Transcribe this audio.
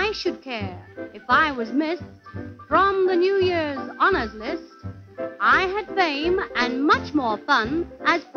I should care if I was missed from the New Year's honors list. I had fame and much more fun as